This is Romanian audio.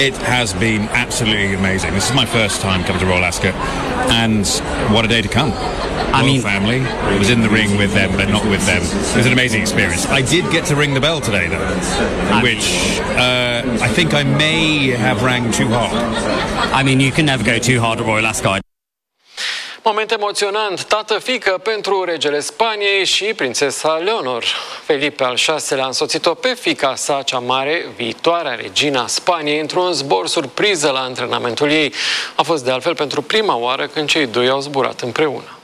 It has been absolutely amazing. This is my first time coming to Royal Ascot, and what a day to come. Royal family. I was in the ring with them, but not with them. It was an amazing experience. I did get to ring the bell today, though, which I think I may have rang too hard. I mean, you can never go too hard at Royal Ascot. Moment emoționant, tată-fică pentru regele Spaniei și prințesa Leonor. Felipe al VI-lea a însoțit-o pe fiica sa cea mare, viitoarea regina Spaniei, într-un zbor surpriză la antrenamentul ei. A fost de altfel pentru prima oară când cei doi au zburat împreună.